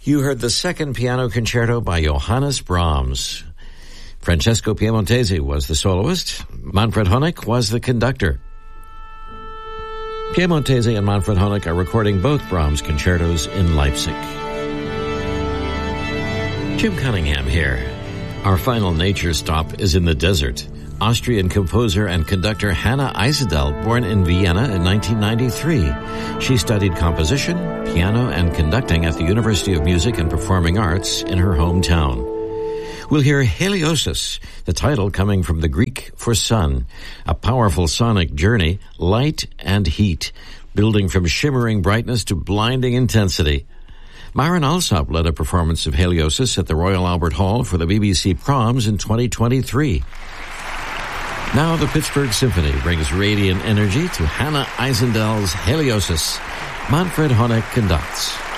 You heard the second piano concerto by Johannes Brahms. Francesco Piemontesi was the soloist. Manfred Honeck was the conductor. Piemontesi and Manfred Honeck are recording both Brahms concertos in Leipzig. Jim Cunningham here. Our final nature stop is in the desert. Austrian composer and conductor Hanna Eisedel, born in Vienna in 1993. She studied composition, piano, and conducting at the University of Music and Performing Arts in her hometown. We'll hear Heliosis, the title coming from the Greek for sun, a powerful sonic journey, light and heat, building from shimmering brightness to blinding intensity. Myron Alsop led a performance of Heliosis at the Royal Albert Hall for the BBC Proms in 2023. Now the Pittsburgh Symphony brings radiant energy to Hanna Eisendel's Heliosis. Manfred Honeck conducts.